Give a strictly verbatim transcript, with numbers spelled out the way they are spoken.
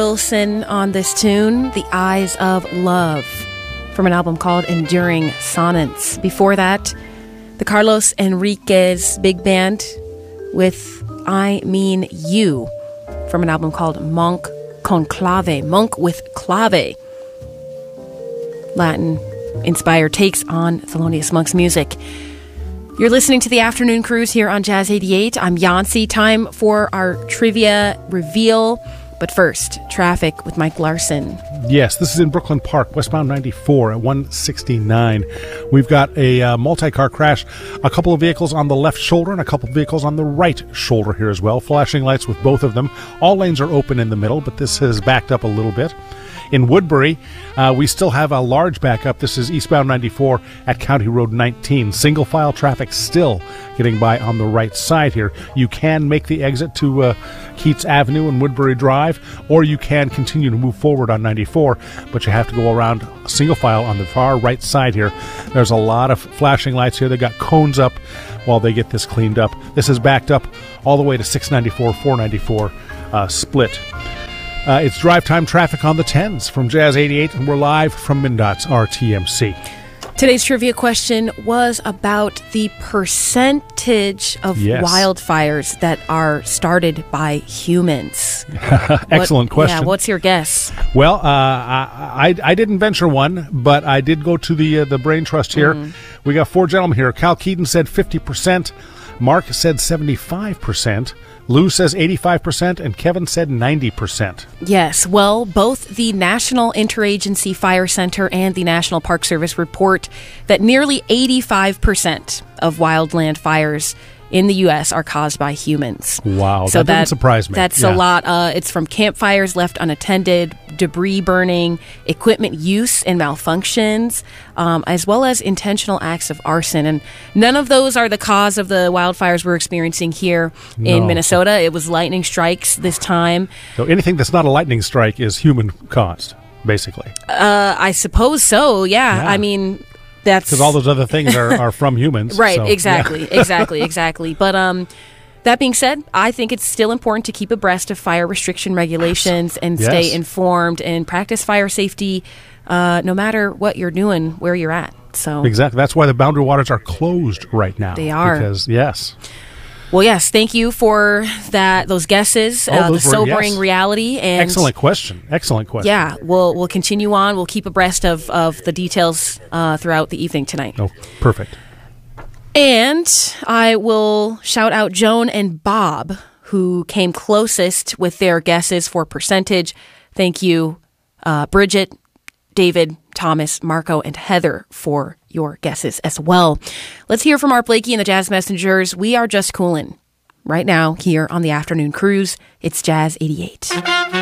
Wilson on this tune, The Eyes of Love, from an album called Enduring Sonnets. Before that, the Carlos Enriquez Big Band with I Mean You, from an album called Monk con Clave, Monk with Clave. Latin-inspired takes on Thelonious Monk's music. You're listening to the Afternoon Cruise here on Jazz eighty-eight. I'm Yancy. Time for our trivia reveal. But first, traffic with Mike Larson. Yes, this is in Brooklyn Park, westbound ninety-four at one sixty-nine. We've got a uh, multi-car crash, a couple of vehicles on the left shoulder and a couple of vehicles on the right shoulder here as well. Flashing lights with both of them. All lanes are open in the middle, but this has backed up a little bit. In Woodbury, uh, we still have a large backup. This is eastbound ninety-four at County Road nineteen. Single file traffic still getting by on the right side here. You can make the exit to uh, Keats Avenue and Woodbury Drive, or you can continue to move forward on ninety-four, but you have to go around single file on the far right side here. There's a lot of flashing lights here. They got cones up while they get this cleaned up. This is backed up all the way to six ninety-four, four ninety-four uh, split. Uh, it's drive time traffic on the tens from Jazz eighty-eight, and we're live from MnDOT's R T M C. Today's trivia question was about the percentage of yes. wildfires that are started by humans. Excellent what, question. Yeah, what's your guess? Well, uh, I, I I didn't venture one, but I did go to the uh, the Brain Trust here. Mm. We got four gentlemen here. Cal Keaton said fifty percent. Mark said seventy-five percent. Lou says eighty-five percent, and Kevin said ninety percent. Yes, well, both the National Interagency Fire Center and the National Park Service report that nearly eighty-five percent of wildland fires in the U S are caused by humans. Wow, so that, that doesn't surprise me. That's yeah. a lot. Uh, it's from campfires left unattended, debris burning, equipment use and malfunctions, um, as well as intentional acts of arson. And none of those are the cause of the wildfires we're experiencing here no. in Minnesota. It was lightning strikes this time. So anything that's not a lightning strike is human caused, basically. Uh, I suppose so, yeah. yeah. I mean... That's because all those other things are, are from humans. Right, so, exactly, yeah. exactly, exactly. But um, that being said, I think it's still important to keep abreast of fire restriction regulations and yes. stay informed and practice fire safety uh, no matter what you're doing, where you're at. So Exactly. That's why the boundary waters are closed right now. They are. Because, yes. Well, yes, thank you for that. Those guesses, oh, uh, those the were, sobering yes. reality, and excellent question. Excellent question. Yeah, we'll we'll continue on. We'll keep abreast of of the details uh, throughout the evening tonight. Oh, perfect. And I will shout out Joan and Bob, who came closest with their guesses for percentage. Thank you, uh, Bridget, David, Thomas, Marco, and Heather for your guesses as well. Let's hear from Art Blakey and the Jazz Messengers. We are just coolin' right now here on the Afternoon Cruise. It's Jazz eighty-eight.